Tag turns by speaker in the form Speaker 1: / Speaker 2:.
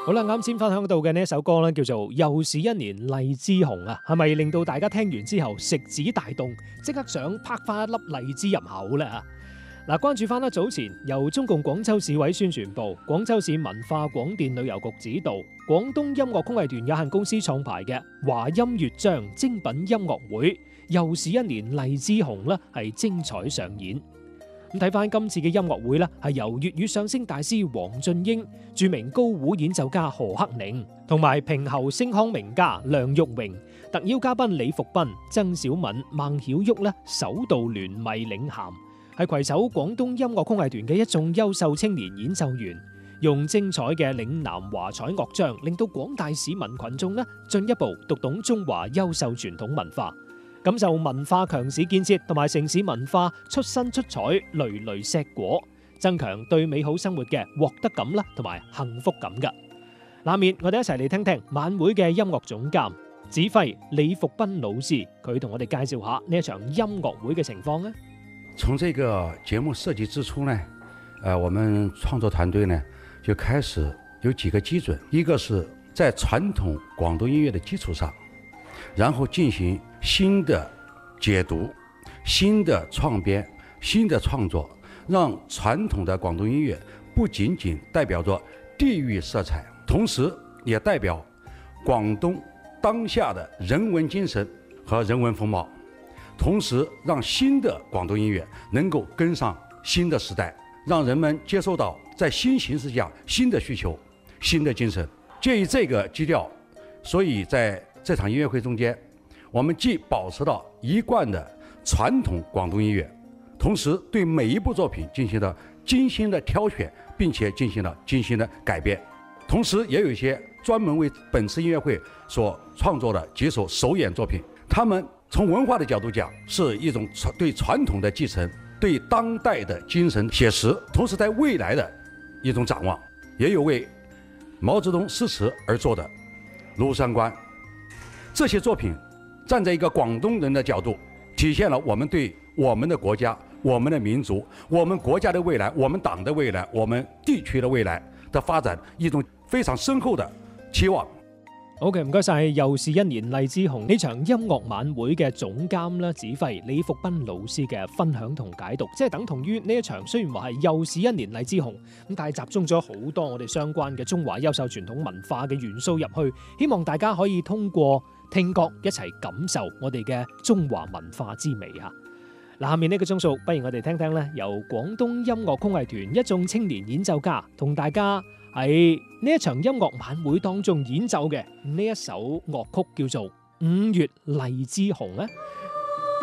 Speaker 1: 好啦，啱先分享到嘅呢一首歌咧，叫做《又是一年荔枝紅》啊，係咪令到大家聽完之後食指大動，即刻想拍翻一粒荔枝入口呢？嗱，關注翻啦，早前由中共廣州市委宣傳部、廣州市文化廣電旅遊局指導、廣東音樂工藝團有限公司創排嘅華音樂章精品音樂會，又是一年荔枝紅啦，係精彩上演。咁睇翻今次嘅音樂會咧，係由粵語相聲大師黃俊英、著名高胡演奏家何克寧同埋平喉聲腔名家梁玉榮、特邀嘉賓李福斌、曾小敏、孟曉玉咧首度聯袂領銜，係攜手廣東音樂工藝團嘅一眾優秀青年演奏員，用精彩嘅嶺南華彩樂章，令到廣大市民群眾咧進一步讀懂中華優秀傳統文化，感受文化強市建設同埋城市文化出身出彩累累碩果，增強對美好生活嘅獲得感啦，同埋幸福感噶。下面我哋一齊嚟聽聽晚會嘅音樂總監指揮李福斌老師，佢同我哋介紹下呢一場音樂會嘅情況啊。
Speaker 2: 從這個節目設計之初呢，我們創作團隊呢就開始有幾個基準，一個是在傳統廣東音樂的基礎上，然後進行新的解讀、新的創編、新的創作，讓傳統的廣東音樂不僅僅代表着地域色彩，同時也代表廣東當下的人文精神和人文風貌，同時讓新的廣東音樂能夠跟上新的時代，讓人們接受到在新形勢下新的需求、新的精神。基於這個基調，所以在這場音樂會中間，我們既保持了一貫的傳統廣東音樂，同時對每一部作品進行了精心的挑選，並且進行了精心的改編，同時也有一些專門為本次音樂會所創作的幾首首演作品，他們從文化的角度講是一種對傳統的繼承，對當代的精神寫實，同時在未來的一種展望。也有為毛澤東詩詞而作的《廬山關》，這些作品站在一個廣東人的角度，體現了我們對我們的國家、我們的民族、我們國家的未來、我們黨的未來、我們地區的未來的發展一種非常深厚的期望。
Speaker 1: OK， 唔該晒，又是一年荔枝紅呢場音樂晚會嘅總監啦，指揮李福斌老師嘅分享同解讀，即係等同於呢一場雖然話係又是一年荔枝紅，咁但係集中咗好多我哋相關嘅中華優秀傳統文化嘅元素入去，希望大家可以通過聽覺一齊感受我哋嘅中華文化之美啊！嗱，下面呢個鐘數，不如我哋聽聽咧，由廣東音樂工藝團一眾青年演奏家同大家喺呢一場音樂晚會當中演奏嘅呢一首樂曲，叫做《五月荔枝紅》啊！